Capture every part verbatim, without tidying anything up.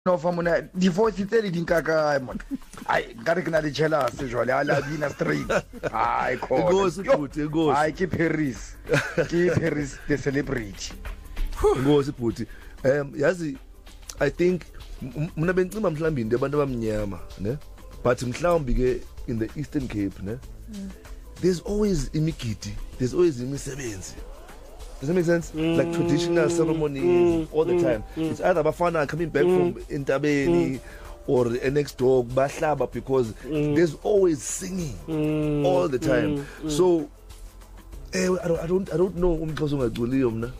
no fa mona divorce tse le dinka ka mona ai nka re ke na le jealous jwale a la bina straight ai khona Ngozi futhi ngozi ai ke Paris ke Paris the celebrity ngozi futhi um yazi I think mina bencima mhlawumbe into abantu abamnyama ne but mhlawumbe ke in the Eastern Cape ne mm. there's always imigidi, there's always imisebenzi. Does that make sense? Mm. Like traditional ceremonies mm. all the time. Mm. It's either Bafana coming back mm. from Intabeni mm. or a next door Bahlaba because mm. there's always singing mm. all the time. Mm. Mm. So eh, I don't I don't I don't know umxhosa ungagculiyo mna.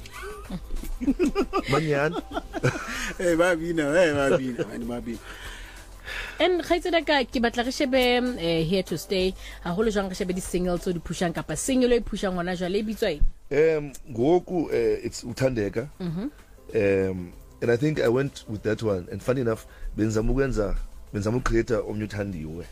Manyan. Eh babina, eh babina, mani babina. And khaitsela ka ke batla re shebe here to stay a holo jang re shebe di singles so di pushang kapa single e pushang ngwana jwale bitswa um ngoku uh, it's Uthandeka mhm um and I think I went with that one and funny enough benzama ukwenza benzama ucreate omnye uthandiwe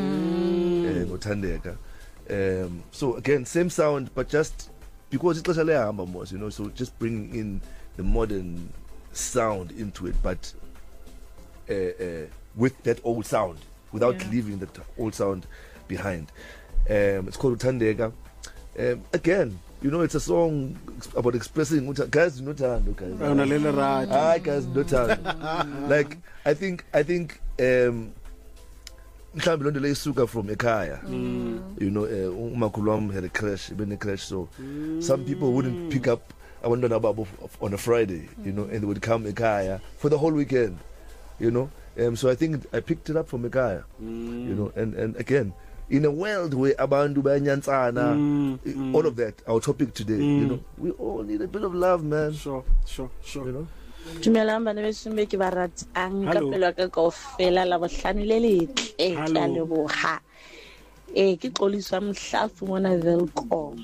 eh Uthandeka um so again same sound but just because ixesha lehamba mos you know so just bringing in the modern sound into it but uh, uh with that old sound without yeah. leaving that old sound behind. Um, it's called Uthandeka. Um, again, you know, it's a song about expressing guys not guys. Ah, guys not like I think I think um mhlawumbe lonto le isuka from ekhaya. Mm. You know, umakhulu wami had a crash, been a crash so mm. some people wouldn't pick up abantwana babo on a Friday, mm. you know, and they would come ekhaya for the whole weekend, you know. Um, so I think I picked it up from Ekaya, mm. you know, and, and again, in a world where Abandu Banyansana, mm. all of that, our topic today, mm. you know, we all need a bit of love, man. Sure, sure, sure. You know? Dumelang bana beso me ke barat ang kapelo ka kaofela la bohlano le letle tla leboha eh ke qoliswa mhlafu mona Velcom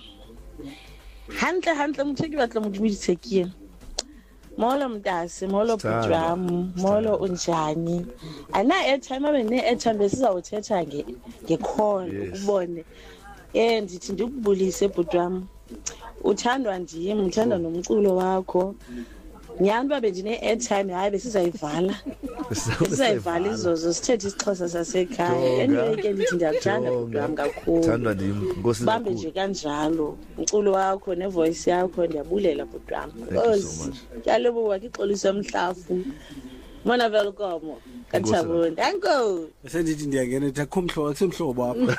hantle hantle motho ke batla mo dumedise ke Molo mntase molo bujam molo unjani ana airtime abene airtime besizawuthetha nge ngecall ubone eh ndithi ndikubulise bujam uthandwa ndiyimi uthanda nomculo wakho nyani babe ndine airtime hayi besizayivala besizayivala izozo sithethe isixhosa sasekhaya anyway ke ndithi ndiyakuthanda bujam kakhulu thandwa ndiyimi nkosi bambe nje kanjalo umculo wakho ne voice yakho ndiyabulela bujam Yalobuwa kixolisa mhlafu Mona Velcom kaThaboni danko sendithi ndiyangena ethi akhomhlobo akusemhlobo apha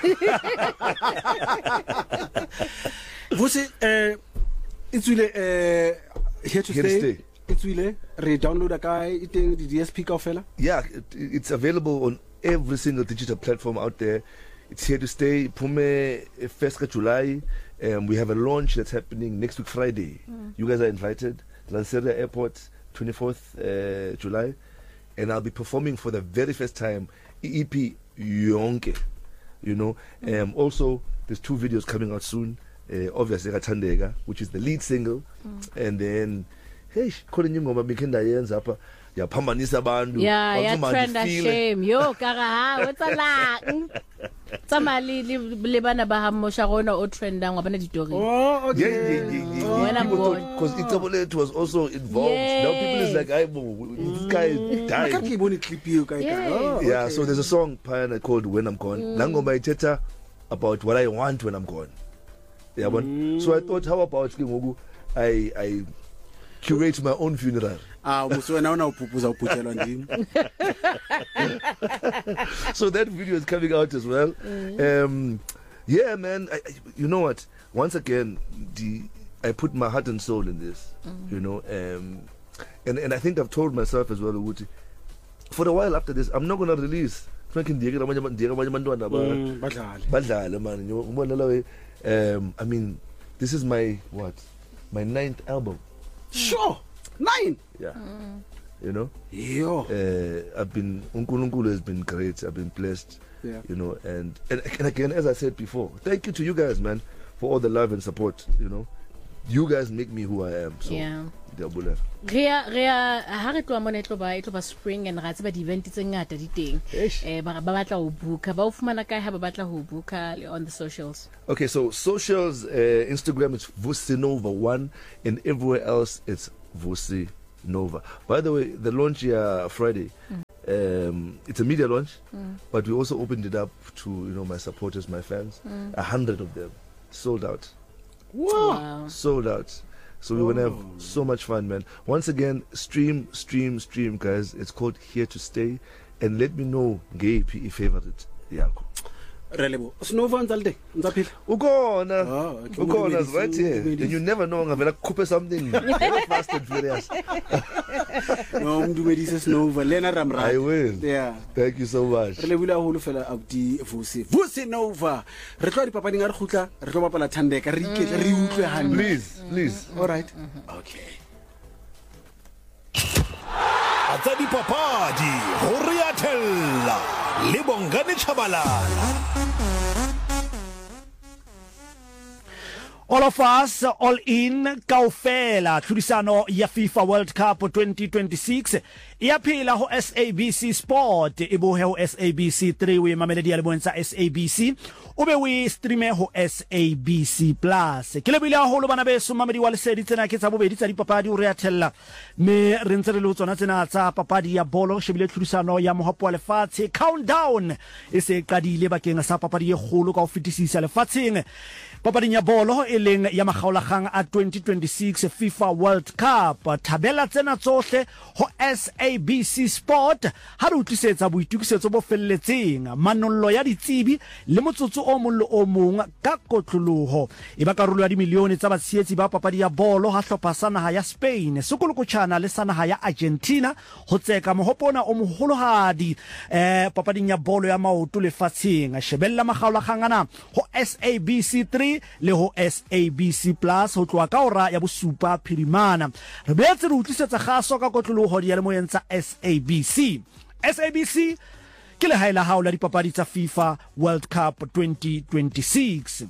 Vusi eh itswile eh here to stay itswile re download ka iteng di D S P ka ofela Yeah, it, it's available on every single digital platform out there. It's here to stay. Pume first of July. Um, we have a launch that's happening next week Friday. Mm. You guys are invited. Lanseria Airport, twenty-fourth uh, July, and I'll be performing for the very first time E P Yonke. You know, mm. um, also there's two videos coming out soon. Uh, obviously, Uthandeka, which is the lead single, mm. and then hey, calling you ngoma mikenda yenza apa ya phambanisa abantu. Yeah, yeah, trend a shame. Yo, karaha, what's a lang? Samali libana bahamosha rona o trenda ngabana ditori. Oh, okay. Yeah, yeah, yeah, yeah. When I'm born, because Itsabole was also involved. Yes. Now people is like, I this guy died. I can't keep on it clip you guy. Yeah. Oh, okay. Yeah, so there's a song pioneer called When I'm Gone. Mm. Nangoma ithetha about what I want when I'm gone. Yeah, but mm. so I thought, how about Kingogu? I I curate my own funeral. Ah, so now now upupuza uputhelwa ndimi. So that video is coming out as well. Mm. Um, yeah, man. I, I, you know what? Once again, the I put my heart and soul in this. Mm. You know, um, and and I think I've told myself as well, Uti, for a while after this, I'm not gonna release. Mm, badlala man. You know, um, I mean, this is my what? My ninth album. Sure, nine. Yeah. Mm. You know. Yo. Uh, I've been Unkulunkulu has been great. I've been blessed. Yeah. You know, and, and and again, as I said before, thank you to you guys, man, for all the love and support. You know, you guys make me who I am. So, yeah. Diabula. Rea rea ha re tloa mona etlo ba etlo ba spring and ra tseba di event tse ngata di teng eh ba ba batla ho booka ba o fumana kae ha ba batla ho booka on the socials. Okay, so socials, uh, Instagram is Vusinova one and everywhere else it's Vusi Nova. By the way, the launch here Friday, mm. um, it's a media launch, mm. but we also opened it up to, you know, my supporters, my fans. Mm. A hundred of them sold out. Wow. Sold out. So we're gonna have so much fun, man. Once again, stream, stream, stream, guys. It's called Here to Stay, and let me know gay P E favorite. Yeah. Relebo. Snova nzalde. Nzaphila. Ukona. Ukona is right here. And you never know ngavela kupe something very fast and furious. No, mdumedise Snova. Lena Ramra. I will. Yeah. Thank you so much. Relebula holo fela abdi Vusi. Vusi Nova. Re tlo di papadi nga re khutla, re tlo bapala Thandeka, re iketla re utlwe hantle. Please, please. All right. Okay. Atsa di papadi ho riathella le Bongani Chabalala. All of us, all in, kaofela, tlhodisano ya FIFA World Cup twenty twenty-six. Iaphila ho S A B C Sport, ibuhe ho S A B C three, we mameledi ya lebonsa S A B C. Ube we streame ho S A B C Plus. Ke lebile haholo bana beso mamedi wa lesedi tsena ke tsa bobedi tsa dipapadi o re athella. Me re ntse re le tsona tsena tsa papadi ya bolo, shebile tlhodisano ya mohopo wa lefatshe. Countdown e se qadile bakeng sa papadi e kgolo ka ho fetisisa lefatsheng. Papadi ya bolo e leng ya makgaolakgang a twenty twenty-six FIFA World Cup. Tabela tsena tsohle ho S A B C Sport ha re utlisetsa boitukisetso bo felletseng, manollo ya ditsebi le motsotso o mollo o mong ka kotloloho. E ba karolo ya dimilione tsa batshehetsi ba papadi ya bolo ha hlopha sa naha ya Spain sekolokotjhana le sa naha ya Argentina ho tseka mohopona o moholohadi eh papading ya bolo ya maoto lefatsheng. Shebella makgaolakgang ana ho S A B C three le ho S A B C Plus ho tloa ka ora ya bosupa phirimana. Re boetse re utlisetsa kgaso ka kotloloho di ya le moyeng tsa S A B C. S A B C ke le haela haola dipapadi tsa FIFA World Cup twenty twenty-six.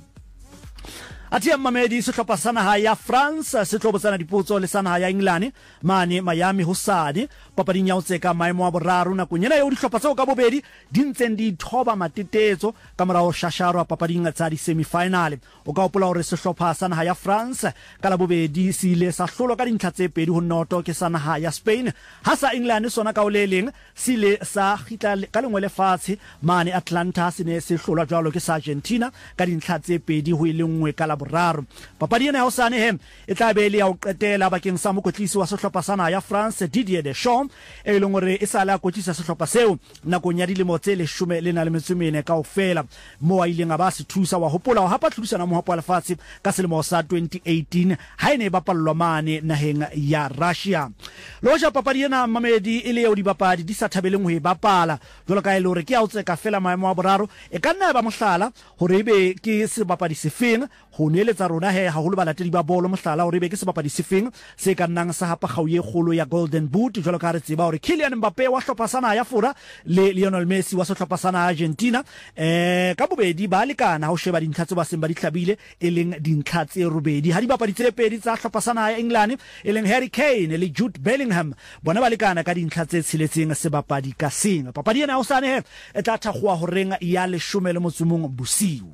Atia mamedi sehlopha sa naha ya France se tlo botsana dipotso le sa naha ya England mane Miami hosane papading ya ho tseka maemo a boraro na kunyena yo dihlopha tseo ka bobedi di ntseng di thoba matetetso ka morao shasharo papading tsa di semi-final. O ka hopola hore sehlopha sa naha ya France ka la bobedi se ile sa hlolo ka dintlha tse pedi ho noto ke sa naha ya Spain, ha sa England sona ka o le leng se ile sa khitla ka lengwe le fatshe mane Atlanta se ne se hlolwa jwalo ke sa Argentina ka dintlha tse pedi ho ile nngwe ka boraro. Papadi ena ya hosane he e tla be le ya o qetela bakeng sa mokotlisi wa sehlopha sana ya France Didier Deschamps e leng hore e sala a kotlisa sehlopha seo nakong ya dilemo tse leshome le na le metsomene kaofela mo a ileng a ba se thusa wa hopola ho hapa tlhodisana mohopo wa lefatshe ka selemo sa twenty eighteen ha ene ba pallwa mane naheng ya Russia. Loja papadi ena mamedi ile ya o dibapadi di sa thabeleng ho e bapala jwalo ka ile hore ke a o tseka fela maemo a boraro e ka nna ba mohlala hore ebe ke sebapadi sefeng ho neletsa rona he haholo balatedi ba bolo mohlala hore be ke sebapadi sefeng se ka nnang sa hapa kgauye kgolo ya Golden Boot jwalo ka re tseba hore Kylian Mbappe wa hlopha sana ya fura le Lionel Messi wa sehlopha sana ya Argentina eh ka bobedi ba lekana ho sheba dintlha tse ba seng ba di hlabile e leng dintlha tse robedi ha di bapadi tse pedi tsa hlopha sana ya England e leng Harry Kane le Jude Bellingham bona ba lekana ka dintlha tse tshiletseng sebapadi ka seng. Papadi ena o sane he e tla thakgwa ho renga ya leshome le motsomong bosiu.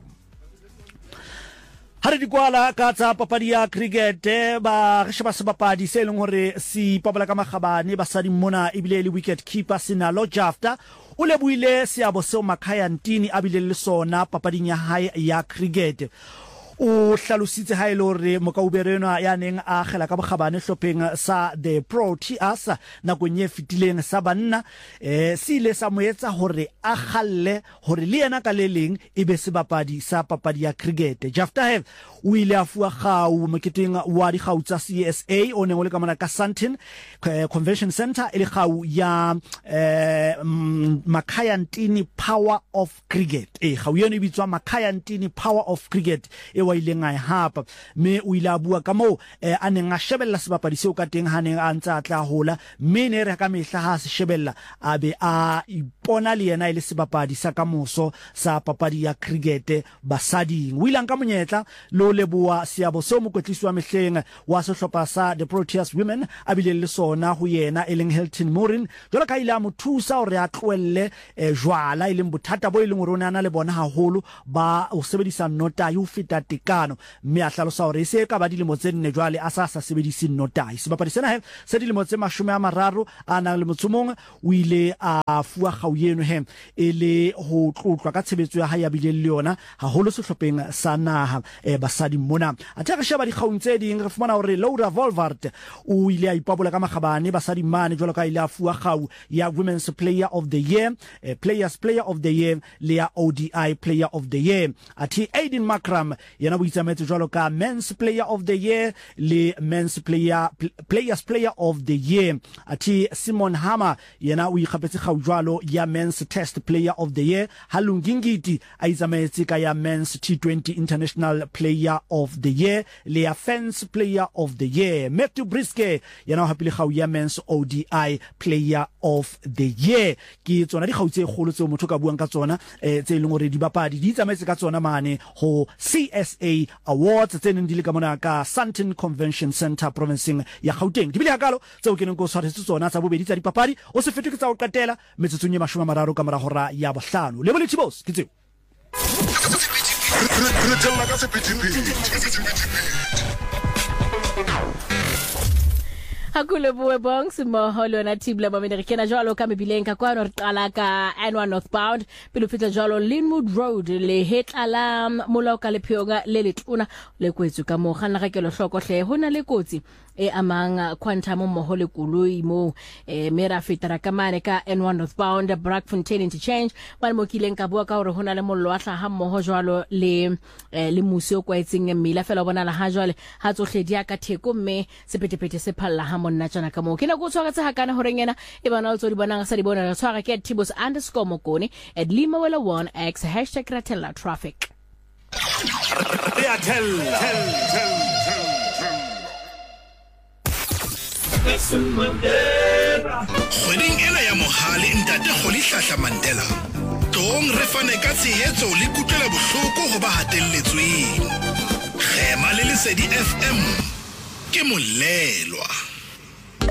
Ha re di kwala ka tsa papadi ya cricket ba re sheba sebapadi se leng hore si papala ka magabane basadi mona ebile le wicket keeper Sinalo Jafta o lebuile seabo seo Makhaya Ntini a bile le sona papading ya hae ya cricket. O hlalositse ha ile hore mokauberena ya neng a khela ka bogabane hlopheng sa the Proteas na go nye fitileng sa banna eh sile sa moetsa hore a khalle hore le yena ka leleng e be sebapadi sa papadi ya cricket. Jafta he o ile a fuwa gau moketeng wa di gau tsa C S A o neng o le ka mona ka Sandton Convention Center ile gau ya eh Makhaya Ntini Power of Cricket eh gau yone e bitswa Makhaya Ntini Power of Cricket e wa ile ngai hapa me o ile a bua ka mo eh, a neng a shebella sebapadi seo ka teng ha neng a ntse a tla hola me ne re ka mehla ha se shebella a be a ipona le yena ile sebapadi sa ka moso sa papadi ya cricket basadi o ile ka monyetla lo leboa seabo seo mokotlisi wa mehleng wa sehlopha sa the Proteas Women a bile le sona ho yena e leng Hilton Morin jwalo ka ile a mothusa hore a tloelle eh, jwala ile bothata bo ile ngorona na le bona haholo ba o sebedisa nota yo feta tekano mme a hlalosa hore se ka ba dilemo tse nne jwale a sa sa sebedise notai sebapadi sena he se dilemo tse mashome a mararo a nang le motsomong o ile a fuwa kgau eno he e le ho tlotlwa ka tshebetso ya hae ya bile le yona haholo sehlopheng sa naha e basadi mona a tla re sheba di kgaung tse ding re fumana hore Laura Volvart o ile a ipabola ka magabane basadi mane jwalo ka ile a fuwa kgau ya Women's Player of the Year eh, Players Player of the Year le ya O D I Player of the Year athi Aiden Makram yena bo itsametse jwalo ka Men's Player of the Year le Men's Player pl Players Player of the Year athi Simon Hammer yena o ikgapetse kgau jwalo ya Men's Test Player of the Year Halungingiti a itsametse ka ya Men's T twenty International Player of the Year le ya Fence Player of the Year Matthew Briske yena o hapile kgau ya Men's O D I Player of the Year ke tsona di kgautse kgolo tse motho ka buang ka tsona eh tse leng hore di bapadi di tsamaetse ka tsona mane ho C S A Awards tse neng di le ka mona ka Sandton Convention Center provinceng ya Gauteng di bile hakalo tseo ke neng go tshwaretse tsona tsa bobedi tsa dipapadi o se fetwe ke tsa o qetela metsotsong ya mashome a mararo ka mora hora ya bohlano le boletse boss ke tseo Hakule bue bong simoho lona tibla mamerekena jwalo ka mebileng ka kwano re qala ka N one northbound pele fitla jwalo Linwood Road le hetla molao ka lepheonga le letuna le kwetsu ka mo gana ga ke lo hloko hle hona le kotsi e amang quantum mo le koloi mo e mera fitara ka mane ka N one northbound Brackfontein interchange ba mo kileng ka bua ka hore hona le mollo wa hlaha mo jwalo le le musio kwa etseng mmila fela bona la ha jwale ha tsohle dia ka theko mme sepetepete se phalla monna tsana ka mo kena go tshwagatse hakana hore ngena e bana o tsodi bonang sa di bona re tshwaga ke Tibos underscore Mokone at Limawela one x hashtag Ratella traffic Ratella Kgweding ena ya mohale ntate Kgoli Hlahla Mandela tong re fane ka tshehetso le kutlwela bohloko ho ba hatelletsweng Khema le Lesedi F M ke molelwa